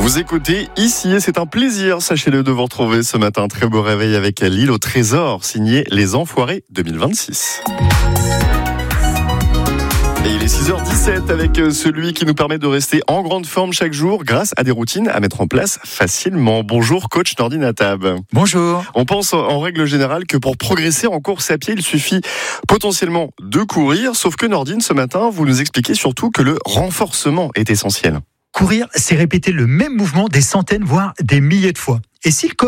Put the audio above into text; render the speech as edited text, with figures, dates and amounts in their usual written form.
Vous écoutez ici et c'est un plaisir, sachez-le, de vous retrouver ce matin. Très beau réveil avec l'île au trésor, signé Les Enfoirés 2026. Et il est 6h17 avec celui qui nous permet de rester en grande forme chaque jour grâce à des routines à mettre en place facilement. Bonjour coach Nordine Attab. Bonjour. On pense en règle générale que pour progresser en course à pied, il suffit potentiellement de courir. Sauf que Nordine, ce matin, vous nous expliquez surtout que le renforcement est essentiel. Courir, c'est répéter le même mouvement des centaines, voire des milliers de fois. Et si le corps